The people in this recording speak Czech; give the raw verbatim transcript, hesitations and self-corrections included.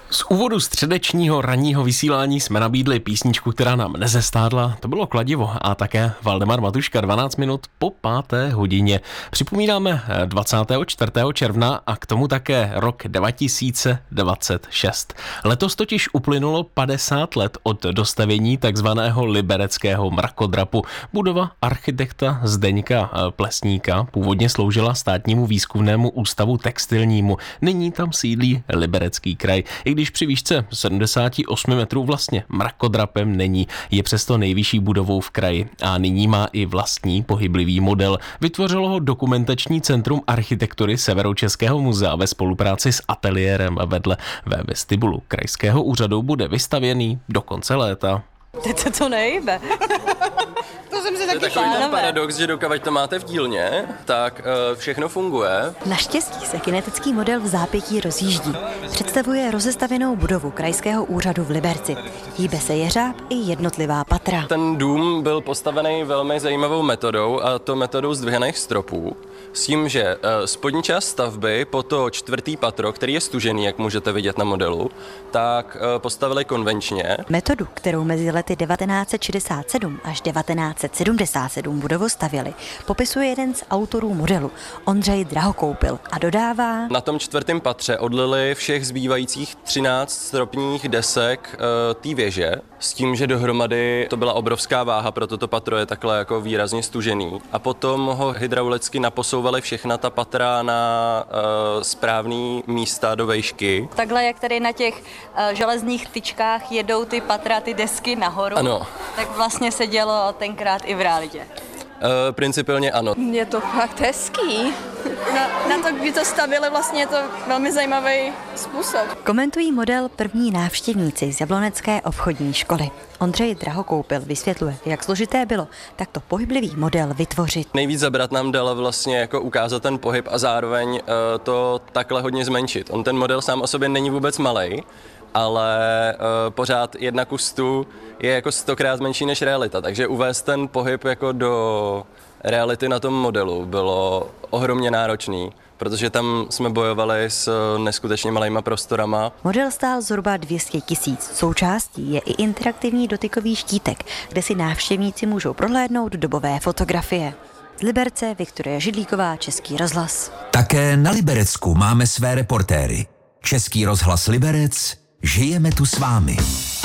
Z úvodu středečního ranního vysílání jsme nabídli písničku, která nám nezestádla. To bylo Kladivo a také Valdemar Matuška dvanáct minut po páté hodině. Připomínáme dvacátého čtvrtého června a k tomu také rok dva tisíce dvacet šest. Letos totiž uplynulo padesát let od dostavění takzvaného libereckého mrakodrapu. Budova architekta Zdeňka Plesníka původně sloužila státnímu výzkumnému ústavu textilnímu. Nyní tam sídlí Liberecký kraj. I když při výšce sedmdesát osm metrů vlastně mrakodrapem není, je přesto nejvyšší budovou v kraji a nyní má i vlastní pohyblivý model. Vytvořilo ho Dokumentační centrum architektury Severočeského muzea ve spolupráci s ateliérem vedle. Ve vestibulu krajského úřadu bude vystavěný do konce léta. Teď se to nejbe. To jsem si taky takový ten paradox, že dokud to máte v dílně, tak uh, všechno funguje. Naštěstí se kinetický model v zápětí rozjíždí. Představuje rozestavěnou budovu krajského úřadu v Liberci. Hýbe se jeřáb i jednotlivá patra. Ten dům byl postavený velmi zajímavou metodou, a to metodou zdvihaných stropů. S tím, že uh, spodní část stavby po to čtvrtý patro, který je stužený, jak můžete vidět na modelu, tak uh, postavili konvenčně. Metodu, kterou mezi lety devatenáct set šedesát sedm až devatenáct set sedmdesát sedm budovu stavěli, popisuje jeden z autorů modelu, Ondřej Drahokoupil, a dodává: Na tom čtvrtém patře odlili všech zbývajících třináct stropních desek uh, té věže, s tím, že dohromady to byla obrovská váha, proto to patro je takhle jako výrazně stužený. A potom ho hydraulicky naposouvali všechna ta patra na uh, správný místa do vejšky. Takhle, jak tady na těch uh, železných tyčkách jedou ty patra, ty desky nahoru, ano. Tak vlastně se dělo tenkrát i v realitě. Uh, principiálně ano. Je to fakt hezký. Na, na to, kdy to stavili, vlastně je to velmi zajímavý způsob. Komentují model první návštěvníci z Jablonecké obchodní školy. Ondřej Drahokoupil vysvětluje, jak složité bylo takto pohyblivý model vytvořit. Nejvíc zabrat nám dala vlastně jako ukázat ten pohyb a zároveň uh, to takhle hodně zmenšit. On ten model sám o sobě není vůbec malej, ale uh, pořád jedna ku stu je jako stokrát menší než realita, takže uvést ten pohyb jako do reality na tom modelu bylo ohromně náročný, protože tam jsme bojovali s neskutečně malejma prostorama. Model stál zhruba dvě stě tisíc. Součástí je i interaktivní dotykový štítek, kde si návštěvníci můžou prohlédnout dobové fotografie. Z Liberce Viktoria Židlíková, Český rozhlas. Také na Liberecku máme své reportéry. Český rozhlas Liberec, žijeme tu s vámi.